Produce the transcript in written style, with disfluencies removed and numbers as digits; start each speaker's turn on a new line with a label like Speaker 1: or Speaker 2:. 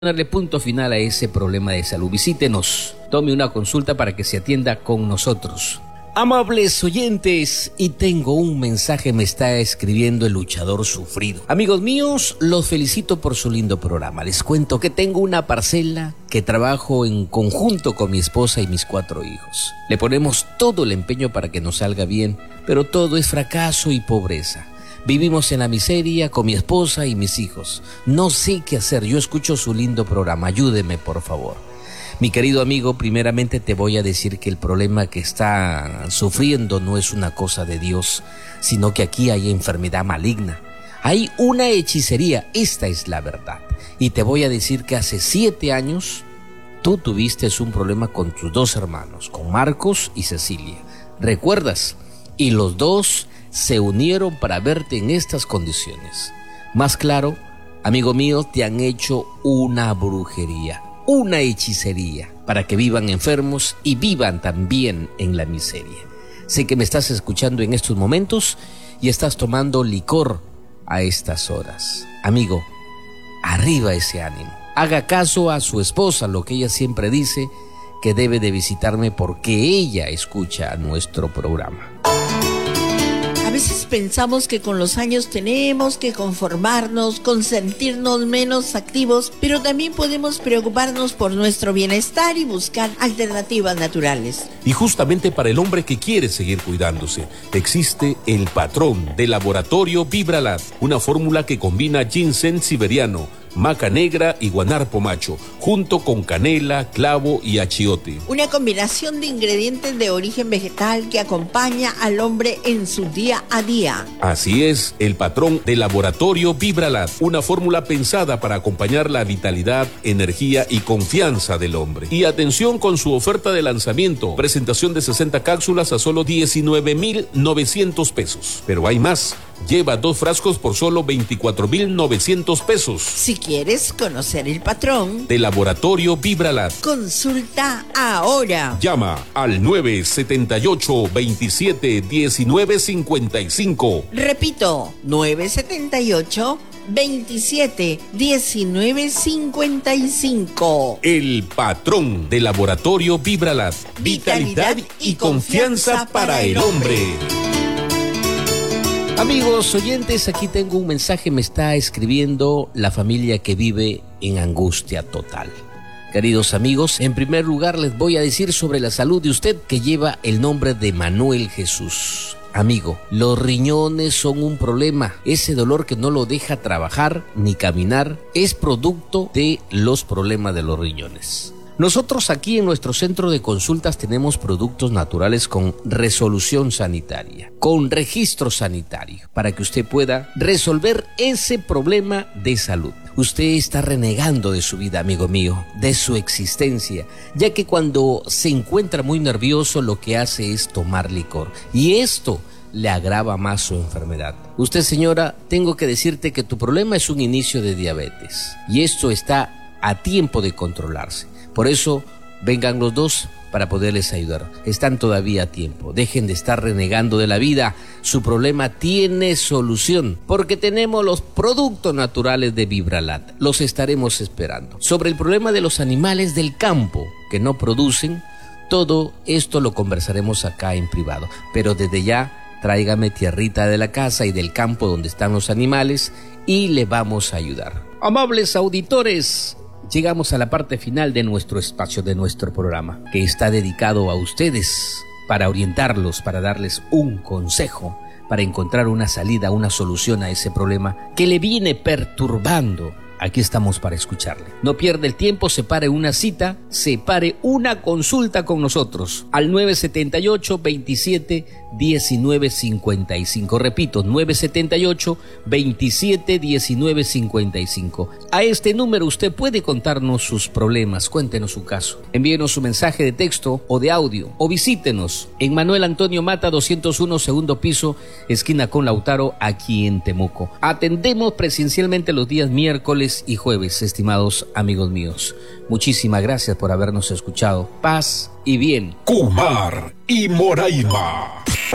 Speaker 1: Darle punto final a ese problema de salud. Visítenos, tome una consulta para que se atienda con nosotros. Amables oyentes, y tengo un mensaje, me está escribiendo el luchador sufrido. Amigos míos, los felicito por su lindo programa. Les cuento que tengo una parcela que trabajo en conjunto con mi esposa y mis 4 hijos. Le ponemos todo el empeño para que nos salga bien, pero todo es fracaso y pobreza. Vivimos en la miseria con mi esposa y mis hijos. No sé qué hacer. Yo escucho su lindo programa. Ayúdeme, por favor. Mi querido amigo, primeramente te voy a decir que el problema que está sufriendo no es una cosa de Dios, sino que aquí hay enfermedad maligna. Hay una hechicería. Esta es la verdad. Y te voy a decir que hace 7 años tú tuviste un problema con tus 2 hermanos, con Marcos y Cecilia. ¿Recuerdas? Y los 2 se unieron para verte en estas condiciones. Más claro, amigo mío, te han hecho una brujería, una hechicería, para que vivan enfermos y vivan también en la miseria. Sé que me estás escuchando en estos momentos y estás tomando licor a estas horas. Amigo, arriba ese ánimo. Haga caso a su esposa, lo que ella siempre dice, que debe de visitarme porque ella escucha nuestro programa.
Speaker 2: A veces pensamos que con los años tenemos que conformarnos, con sentirnos menos activos, pero también podemos preocuparnos por nuestro bienestar y buscar alternativas naturales.
Speaker 3: Y justamente para el hombre que quiere seguir cuidándose, existe el patrón de Laboratorio Vibralat, una fórmula que combina ginseng siberiano, maca negra y guanarpo macho, junto con canela, clavo y achiote.
Speaker 2: Una combinación de ingredientes de origen vegetal que acompaña al hombre en su día a día.
Speaker 3: Así es, el patrón de Laboratorio Vibralat, una fórmula pensada para acompañar la vitalidad, energía y confianza del hombre. Y atención con su oferta de lanzamiento, presentación de 60 cápsulas a solo 19,900 pesos. Pero hay más. Lleva 2 frascos por solo 24,900 pesos.
Speaker 2: Si quieres conocer el patrón
Speaker 3: de Laboratorio Vibralat,
Speaker 2: consulta ahora.
Speaker 3: Llama al 978-27-1955.
Speaker 2: Repito, 978-27-1955.
Speaker 3: El patrón de Laboratorio Vibralat. Vitalidad y confianza para el hombre.
Speaker 1: Amigos oyentes, aquí tengo un mensaje, me está escribiendo la familia que vive en angustia total. Queridos amigos, en primer lugar les voy a decir sobre la salud de usted que lleva el nombre de Manuel Jesús. Amigo, los riñones son un problema. Ese dolor que no lo deja trabajar ni caminar es producto de los problemas de los riñones. Nosotros aquí en nuestro centro de consultas tenemos productos naturales con resolución sanitaria, con registro sanitario, para que usted pueda resolver ese problema de salud. Usted está renegando de su vida, amigo mío, de su existencia, ya que cuando se encuentra muy nervioso lo que hace es tomar licor, y esto le agrava más su enfermedad. Usted, señora, tengo que decirte que tu problema es un inicio de diabetes, y esto está a tiempo de controlarse. Por eso, vengan los 2 para poderles ayudar. Están todavía a tiempo. Dejen de estar renegando de la vida. Su problema tiene solución, porque tenemos los productos naturales de Vibralat. Los estaremos esperando. Sobre el problema de los animales del campo que no producen, todo esto lo conversaremos acá en privado. Pero desde ya, tráigame tierrita de la casa y del campo donde están los animales y le vamos a ayudar. Amables auditores, llegamos a la parte final de nuestro espacio, de nuestro programa, que está dedicado a ustedes para orientarlos, para darles un consejo, para encontrar una salida, una solución a ese problema que le viene perturbando. Aquí estamos para escucharle. No pierda el tiempo, separe una cita, separe una consulta con nosotros al 978-27-1955. Repito, 978-27-1955. A este número usted puede contarnos sus problemas, cuéntenos su caso. Envíenos su mensaje de texto o de audio o visítenos en Manuel Antonio Mata 201, segundo piso, esquina con Lautaro, aquí en Temuco. Atendemos presencialmente los días miércoles y jueves, estimados amigos míos. Muchísimas gracias por habernos escuchado. Paz y bien.
Speaker 3: Kumar y Moraima.